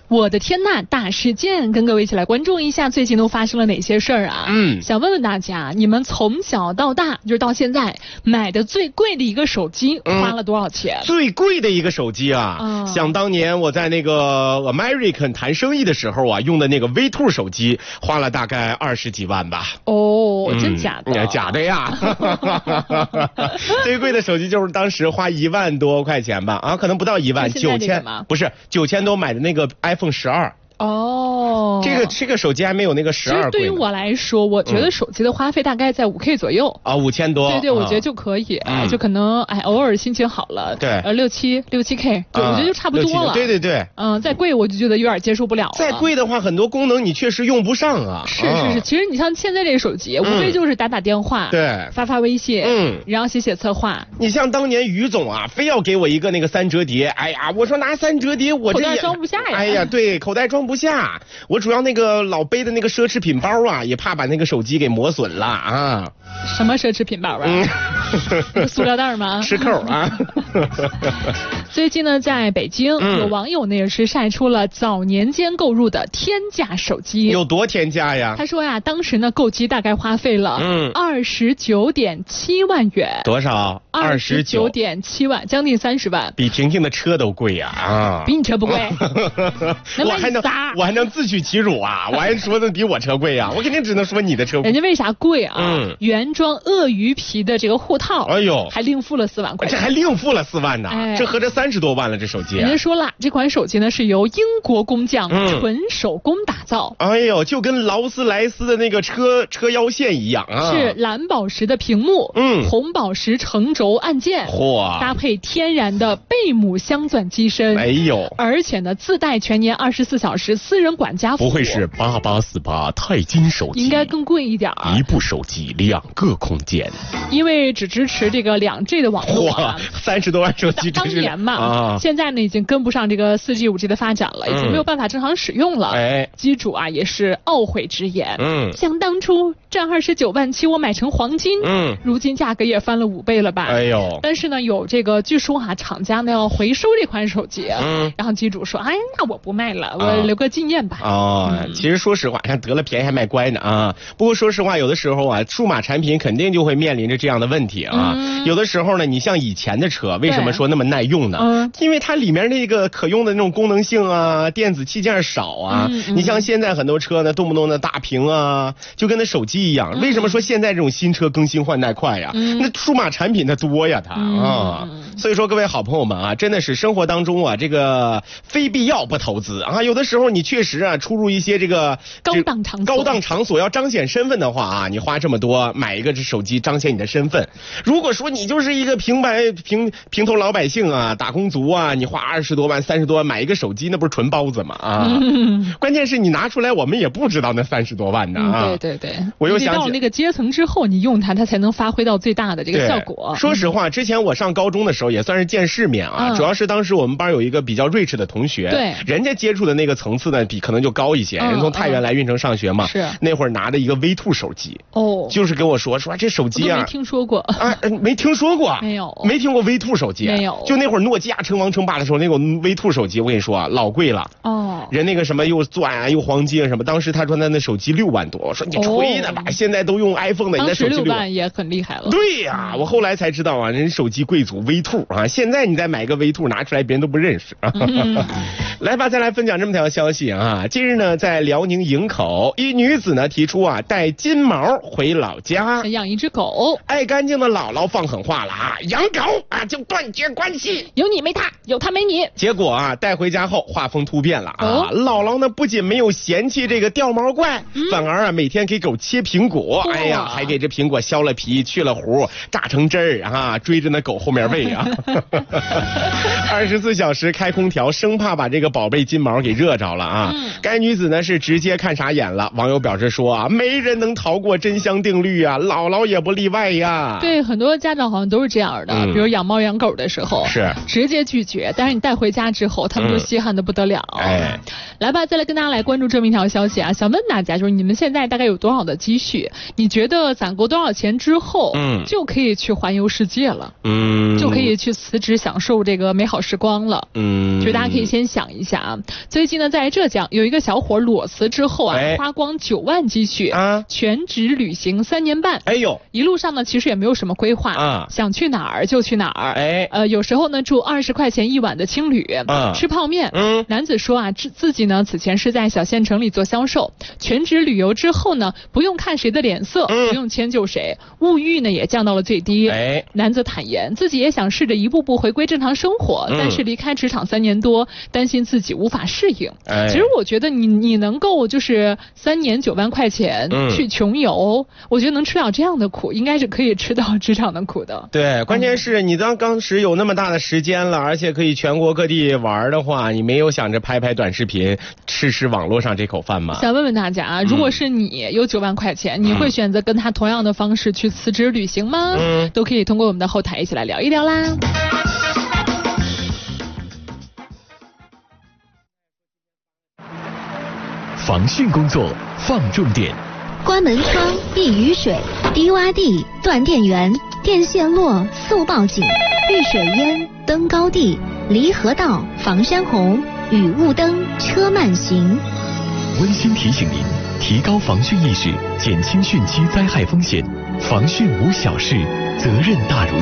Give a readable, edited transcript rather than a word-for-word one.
我的天呐，大事件，跟各位一起来关注一下最近都发生了哪些事儿啊？想问问大家，你们从小到大，就是到现在买的最贵的一个手机花了多少钱？ 最贵的一个手机啊，想当年我在那个 American 谈生意的时候啊，用的那个 V2 手机，花了大概20几万吧。 哦，真假的？ 假的呀。最贵的手机就是当时花1万多块钱吧，啊，可能不到1万，9000，不是9000多买的那个 iPhone 12。 哦， 这个手机还没有那个12贵。 其实对于我来说，我觉得手机的花费大概在5K 左右啊，5000多。 对，我觉得就可以，就可能偶尔心情好了， 对 ，6、7K，我觉得就差不多了。 对， 再贵我就觉得有点接受不了了。 再贵的话，很多功能你确实用不上啊。 是，其实你像现在这个手机，无非就是打电话， 对， 发微信，然后写策划。 你像当年于总啊，非要给我一个那个3折叠，哎呀，我说拿3折叠，我这口袋装不下呀。 哎呀，对，口袋装不下。我主要那个老背的那个奢侈品包啊，也怕把那个手机给磨损了啊。 什么奢侈品包啊？塑料袋吗？ 吃扣啊。 最近呢，在北京有网友呢也是晒出了早年间购入的天价手机。 有多天价呀？ 他说呀，当时呢购机大概花费了29.7万元。 多少 ？29.7万，将近30万。 比婷婷的车都贵呀！啊， 比你车不贵。 我还能自取其辱啊！我还说的比我车贵呀！我肯定只能说你的车贵。 人家为啥贵啊？原装鳄鱼皮的这个护套， 哎呦， 还另付了4万块钱。 这还另付了4万呢？这合着30多万了，这手机。 人家说了，这款手机呢是由英国工匠纯手工打造。 哎呦，就跟劳斯莱斯的那个车腰线一样啊！ 是蓝宝石的屏幕，红宝石成轴按键，搭配天然的贝母镶钻机身。 哎呦， 而且呢，自带全年24小时私人管家服务。 不会是8848钛金手机？ 应该更贵一点。 一部手机2个空间， 因为只支持这个2G 的网络 ，30多万手机当年嘛，现在呢已经跟不上这个4G、5G 的发展了，已经没有办法正常使用了。机主啊也是懊悔直言，想当初这29万7我买成黄金，如今价格也翻了5倍了吧？ 哎呦！ 但是呢，有这个据说啊，厂家呢要回收这款手机，然后机主说，哎，那我不卖了，我留个纪念吧。 其实说实话，得了便宜还卖乖呢啊。不过说实话，有的时候啊，数码产品肯定就会面临着这样的问题啊。有的时候呢，你像以前的车，为什么说那么耐用呢？因为它里面那个可用的那种功能性啊，电子器件少啊。你像现在很多车呢，动不动的大屏啊，就跟那手机一样。为什么说现在这种新车更新换代快呀？那数码产品它多呀，它啊。所以说各位好朋友们啊，真的是生活当中啊，这个非必要不投资啊。有的时候你确实啊，出入一些这个高档场所要彰显身份的话啊，你花这么多买一个这手机彰显你的身份。如果说你就是一个平头老百姓啊，打工族啊，你花20多万30多万买一个手机，那不是纯包子吗？啊，关键是你拿出来我们也不知道那30多万呢啊。 对， 我又想起到那个阶层之后，你用它才能发挥到最大的这个效果。 说实话，之前我上高中的时候也算是见世面啊，主要是当时我们班有一个比较睿智的同学， 对， 人家接触的那个层次呢比可能就高一些，人从太原来运城上学嘛， 是那会儿拿着一个 V2 手机，就是跟我说这手机啊， 没听说过啊，没听说过，没听过 V2 手机， 没有， 就那会儿诺基亚称王称霸的时候，那个 V2 手机我跟你说啊，老贵了人那个什么又钻啊又黄金啊什么，当时他说他那手机6万多，我说你吹的吧，现在都用 iPhone 的，你那手机 6万也很厉害了。 对呀，我后来才知道啊，人手机贵族 V2 啊，现在你再买个 V2 拿出来，别人都不认识啊。来吧，再来分享这么条消息啊。近日呢，在辽宁营口，一女子呢提出啊带金毛回老家养一只狗。 爱干净的姥姥放狠话了啊，养狗啊就断绝关系， 有你没他，有他没你。 结果啊带回家后画风突变了啊，姥姥呢不仅没有嫌弃这个掉毛怪，反而啊每天给狗切苹果，哎呀还给这苹果削了皮去了核，榨成汁儿啊，追着那狗后面喂啊。24小时开空调，生怕把这个宝贝金毛给热着了啊。该女子呢是直接看傻眼了，网友表示说啊，没人能逃过真香定律啊，姥姥也不例外呀。 对，很多家长好像都是这样的，比如养猫养狗的时候是直接拒绝，但是你带回家之后他们就稀罕的不得了。来吧，再来跟大家来关注这么一条消息啊，想问大家，就是你们现在大概有多少的积蓄？你觉得攒够多少钱之后就可以去环游世界了？就可以去辞职享受这个美好时光了。就是大家可以先想一一下啊，最近呢，在浙江有一个小伙裸辞之后啊，花光9万积蓄啊，全职旅行3年半。哎呦，一路上呢，其实也没有什么规划啊，想去哪儿就去哪儿。有时候呢，住20块钱1晚的青旅，吃泡面。男子说啊，自己呢此前是在小县城里做销售，全职旅游之后呢，不用看谁的脸色，不用迁就谁，物欲呢也降到了最低。男子坦言，自己也想试着一步步回归正常生活，但是离开职场3年多，担心自己无法适应。其实我觉得你能够就是3年9万块钱去穷游，我觉得能吃到这样的苦，应该是可以吃到职场的苦的。 对，关键是你当时有那么大的时间了，而且可以全国各地玩的话，你没有想着拍短视频吃网络上这口饭吗？ 想问问大家啊，如果是你有9万块钱，你会选择跟他同样的方式去辞职旅行吗？都可以通过我们的后台一起来聊一聊啦。 防汛工作放重点， 关门窗、避雨水、低洼地、断电源、电线落、速报警、遇水淹、登高地、离河道、防山洪、雨雾灯、车慢行。 温馨提醒您，提高防汛意识，减轻汛期灾害风险。防汛无小事，责任大如